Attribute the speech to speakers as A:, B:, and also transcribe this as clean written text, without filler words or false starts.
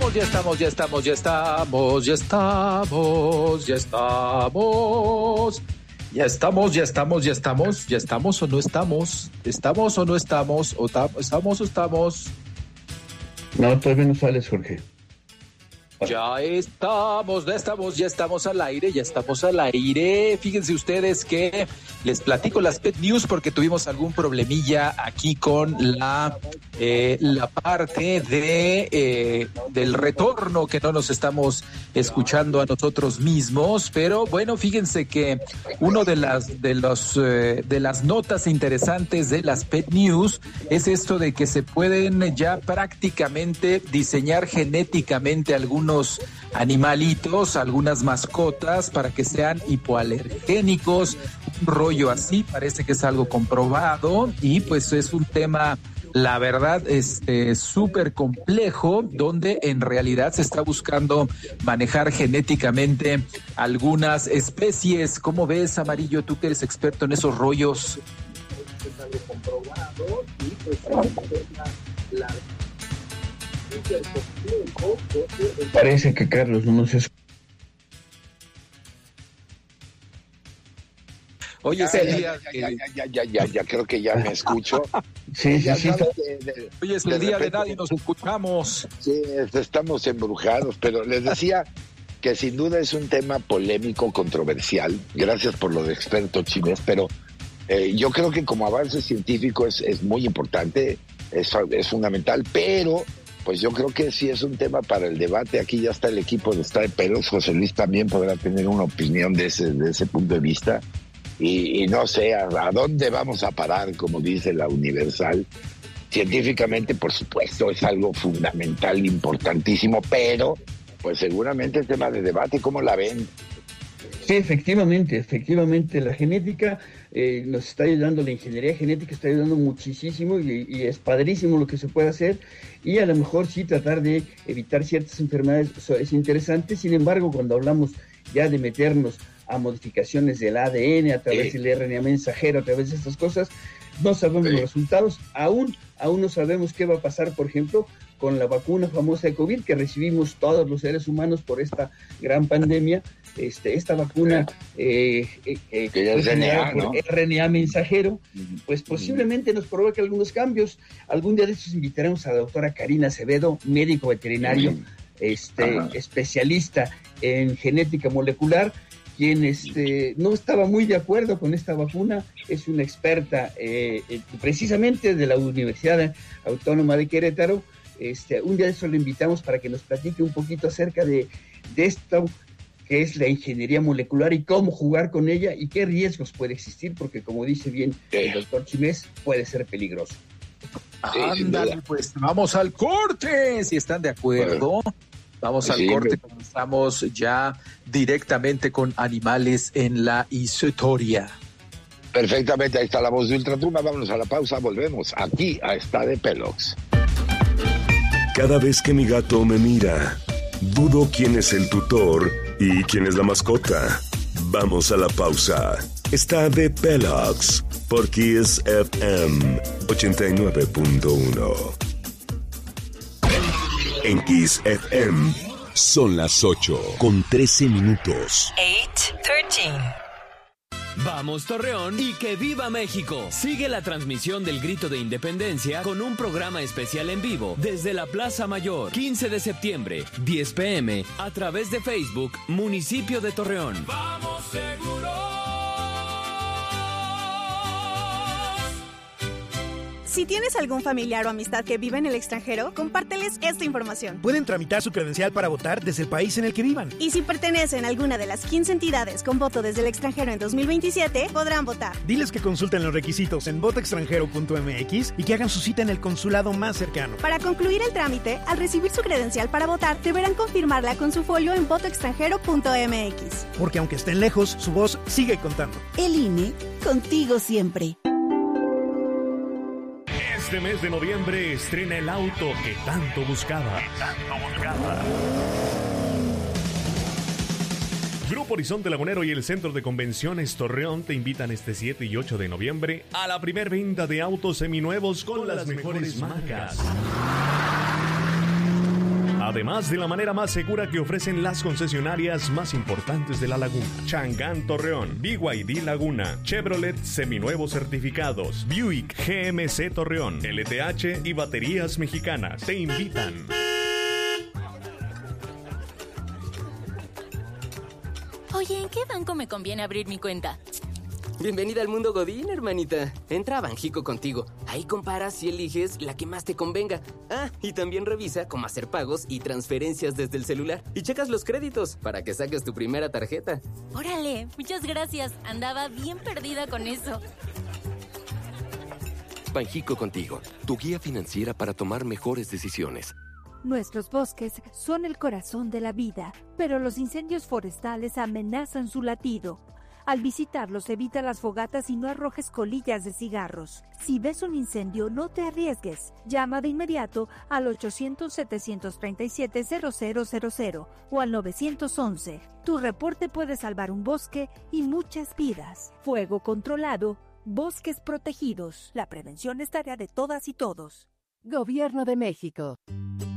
A: estamos. Ya estamos o no estamos. ¿Estamos o no estamos? ¿Estamos o estamos?
B: No, todavía no sales, Jorge.
A: Ya estamos al aire. Fíjense ustedes que les platico las pet news porque tuvimos algún problemilla aquí con la parte del retorno, que no nos estamos escuchando a nosotros mismos, pero bueno, fíjense que uno de las notas interesantes de las pet news es esto de que se pueden ya prácticamente diseñar genéticamente algunos animalitos, algunas mascotas para que sean hipoalergénicos, un rollo así, parece que es algo comprobado y pues es un tema, la verdad, súper complejo, donde en realidad se está buscando manejar genéticamente algunas especies. ¿Cómo ves, Amarillo, tú que eres experto en esos rollos? Es algo comprobado y pues
B: parece que Carlos no nos escucha.
A: Oye, es el día.
C: Ya, creo que ya me escucho.
B: Sí.
A: Hoy es el día de nadie nos escuchamos.
C: Sí, estamos embrujados, pero les decía que sin duda es un tema polémico, controversial. Gracias por lo de experto, Chimés, pero yo creo que como avance científico es muy importante, es fundamental, pero pues yo creo que sí es un tema para el debate. Aquí ya está el equipo de Está de Pelos. José Luis también podrá tener una opinión de ese punto de vista. Y no sé a dónde vamos a parar, como dice la Universal. Científicamente, por supuesto, es algo fundamental, importantísimo, pero pues seguramente es tema de debate. ¿Cómo la ven?
B: Sí, efectivamente, la genética nos está ayudando, la ingeniería genética está ayudando muchísimo y es padrísimo lo que se puede hacer, y a lo mejor sí tratar de evitar ciertas enfermedades es interesante. Sin embargo, cuando hablamos ya de meternos a modificaciones del ADN a través del RNA mensajero, a través de estas cosas, no sabemos los resultados, aún no sabemos qué va a pasar, por ejemplo, con la vacuna famosa de COVID que recibimos todos los seres humanos por esta gran pandemia. Esta vacuna que
C: ya es RNA, ¿no?
B: RNA mensajero, pues posiblemente nos provoque algunos cambios. Algún día de estos invitaremos a la doctora Karina Acevedo, médico veterinario, especialista en genética molecular, quien no estaba muy de acuerdo con esta vacuna. Es una experta precisamente de la Universidad Autónoma de Querétaro. Un día de eso lo invitamos para que nos platique un poquito acerca de esto que es la ingeniería molecular y cómo jugar con ella y qué riesgos puede existir, porque como dice bien el doctor Chimés, puede ser peligroso.
A: Ándale, pues vamos al corte, si están de acuerdo. Vamos al corte, comenzamos ya directamente con animales en la historia.
C: Perfectamente, ahí está la voz de Ultratumba. Vámonos a la pausa, volvemos aquí a Está de Pelos.
D: Cada vez que mi gato me mira, dudo quién es el tutor y quién es la mascota. Vamos a la pausa. Está de Pelos por Kiss FM 89.1. En Kiss FM son las 8:13.
E: 8:13. Vamos Torreón y que viva México. Sigue la transmisión del Grito de Independencia con un programa especial en vivo desde la Plaza Mayor, 15 de septiembre, 10 p.m. a través de Facebook, Municipio de Torreón. ¡Vamos seguros!
F: Si tienes algún familiar o amistad que vive en el extranjero, compárteles esta información.
G: Pueden tramitar su credencial para votar desde el país en el que vivan.
F: Y si pertenecen a alguna de las 15 entidades con voto desde el extranjero en 2027, podrán votar.
G: Diles que consulten los requisitos en votoextranjero.mx y que hagan su cita en el consulado más cercano.
F: Para concluir el trámite, al recibir su credencial para votar, deberán confirmarla con su folio en votoextranjero.mx.
G: Porque aunque estén lejos, su voz sigue contando.
H: El INE, contigo siempre.
I: Este mes de noviembre estrena el auto que tanto buscaba. Grupo Horizonte Lagunero y el Centro de Convenciones Torreón te invitan este 7 y 8 de noviembre a la primer venta de autos seminuevos con las mejores marcas. además de la manera más segura que ofrecen las concesionarias más importantes de la laguna. Chang'an Torreón, BYD Laguna, Chevrolet seminuevos certificados, Buick GMC Torreón, LTH y Baterías Mexicanas te invitan.
J: Oye, ¿en qué banco me conviene abrir mi cuenta?
K: Bienvenida al mundo Godín, hermanita. Entra a Banjico Contigo. Ahí comparas y eliges la que más te convenga. Ah, y también revisa cómo hacer pagos y transferencias desde el celular. Y checas los créditos para que saques tu primera tarjeta.
J: Órale, muchas gracias. Andaba bien perdida con eso.
L: Banjico Contigo, tu guía financiera para tomar mejores decisiones.
M: Nuestros bosques son el corazón de la vida, pero los incendios forestales amenazan su latido. Al visitarlos, evita las fogatas y no arrojes colillas de cigarros. Si ves un incendio, no te arriesgues. Llama de inmediato al 800-737-0000 o al 911. Tu reporte puede salvar un bosque y muchas vidas. Fuego controlado, bosques protegidos. La prevención es tarea de todas y todos.
N: Gobierno de México.